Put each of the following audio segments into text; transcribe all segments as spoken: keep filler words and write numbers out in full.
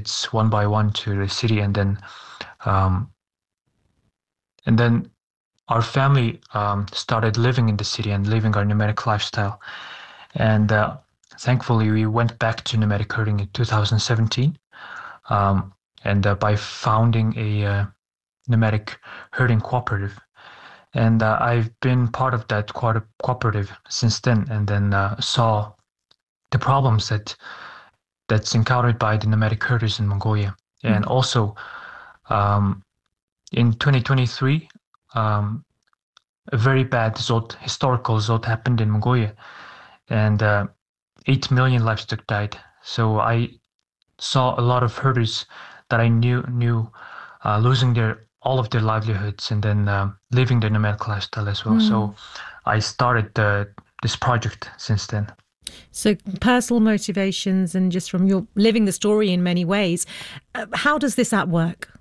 kids one by one to the city, and then um, and then our family um, started living in the city and living our nomadic lifestyle. And uh, thankfully, we went back to nomadic herding in two thousand seventeen, um, and uh, by founding a uh, nomadic herding cooperative. And uh, I've been part of that co- cooperative since then, and then uh, saw the problems that that's encountered by the nomadic herders in Mongolia. Mm-hmm. And also, um, in twenty twenty-three, um, a very bad zod, historical zod happened in Mongolia, and uh, eight million livestock died. So I saw a lot of herders that I knew knew uh, losing their all of their livelihoods, and then um, living their nomadic lifestyle as well. Mm. So I started uh, this project since then. So personal motivations and just from your living the story in many ways. Uh, how does this app work?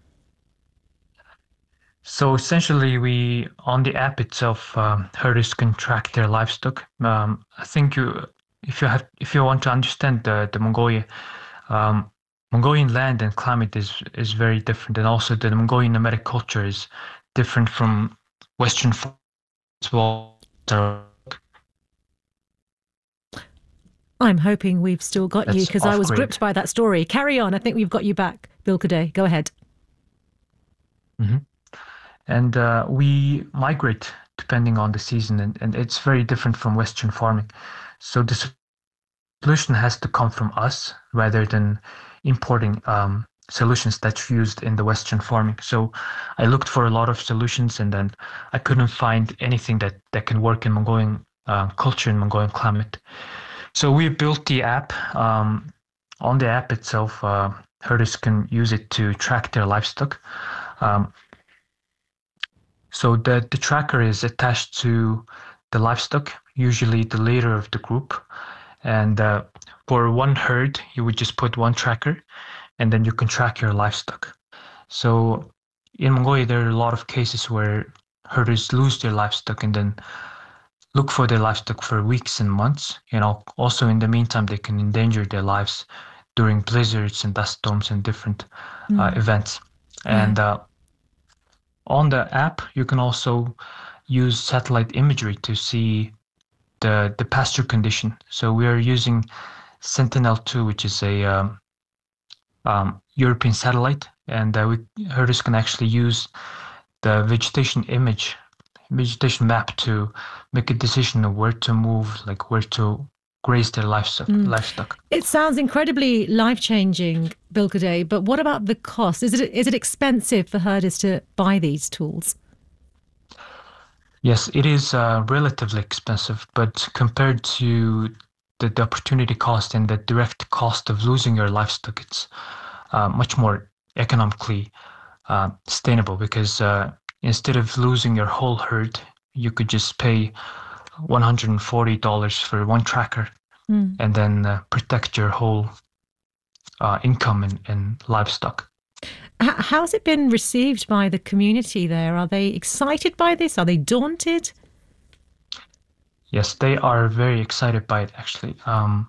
So essentially, we on the app itself, um, herders can track their livestock. Um, I think you, if you have, if you want to understand the the Mongolia, um, Mongolian land and climate is is very different, and also the Mongolian nomadic culture is different from Western as well. I'm hoping we've still got That's you, because I was grid. gripped by that story. Carry on. I think we've got you back, Bilkade. Go ahead. Mm-hmm. And uh, we migrate depending on the season, and, and it's very different from Western farming. So the solution has to come from us rather than importing um, solutions that's used in the Western farming. So I looked for a lot of solutions, and then I couldn't find anything that, that can work in Mongolian uh, culture and Mongolian climate. So we built the app. Um, on the app itself, uh, herders can use it to track their livestock. Um, so the, the tracker is attached to the livestock, usually the leader of the group. And uh, for one herd, you would just put one tracker, and then you can track your livestock. So in Mongolia, there are a lot of cases where herders lose their livestock and then look for their livestock for weeks and months. You know, also in the meantime, they can endanger their lives during blizzards and dust storms and different mm. uh, events. Yeah. And uh, on the app, you can also use satellite imagery to see the the pasture condition. So we are using Sentinel two, which is a um, um, European satellite, and uh, we, herders can actually use the vegetation image, vegetation map to make a decision of where to move, like where to graze their livestock. Mm. livestock. It sounds incredibly life-changing, Bilkade, but what about the cost? Is it is it expensive for herders to buy these tools? Yes, it is uh, relatively expensive, but compared to the, the opportunity cost and the direct cost of losing your livestock, it's uh, much more economically uh, sustainable, because uh, instead of losing your whole herd, you could just pay one hundred forty dollars for one tracker mm. and then uh, protect your whole uh, income in, in livestock. How has it been received by the community there? Are they excited by this? Are they daunted? Yes, they are very excited by it, actually. Um,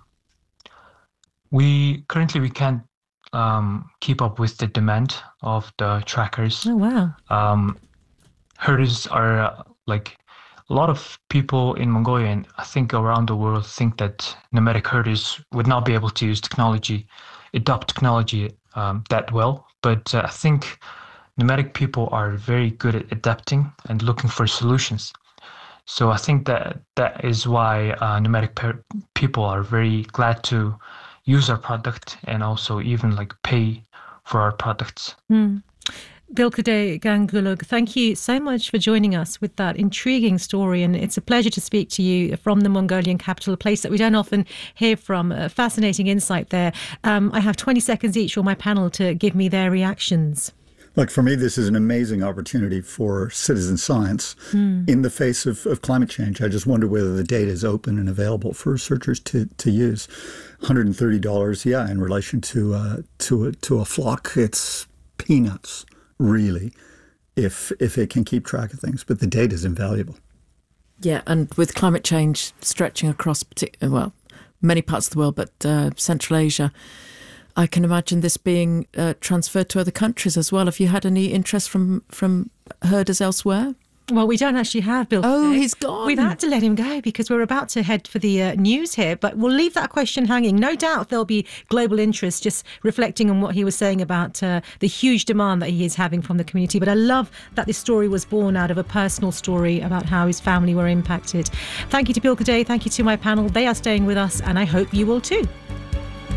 we currently we can't um, keep up with the demand of the trackers. Oh, wow. Um, herders are uh, like a lot of people in Mongolia, and I think around the world, think that nomadic herders would not be able to use technology, adopt technology um, that well. But uh, I think nomadic people are very good at adapting and looking for solutions. So I think that that is why uh, nomadic per- people are very glad to use our product, and also even like pay for our products. Mm. Bilkade Gangulug, thank you so much for joining us with that intriguing story, and it's a pleasure to speak to you from the Mongolian capital, a place that we don't often hear from. A fascinating insight there. Um, I have twenty seconds each for my panel to give me their reactions. Look, for me, this is an amazing opportunity for citizen science mm. in the face of, of climate change. I just wonder whether the data is open and available for researchers to, to use. one hundred thirty dollars, yeah, in relation to, uh, to, a, to a flock, it's peanuts. Really, if if it can keep track of things, but the data is invaluable. Yeah, and with climate change stretching across, well, many parts of the world, but uh, Central Asia, I can imagine this being uh, transferred to other countries as well. Have you had any interest from, from herders elsewhere? Well, we don't actually have Bill. Oh, today. he's gone. We've had to let him go because we're about to head for the uh, news here. But we'll leave that question hanging. No doubt there'll be global interest, just reflecting on what he was saying about uh, the huge demand that he is having from the community. But I love that this story was born out of a personal story about how his family were impacted. Thank you to Bilquis Day. Thank you to my panel. They are staying with us, and I hope you will too.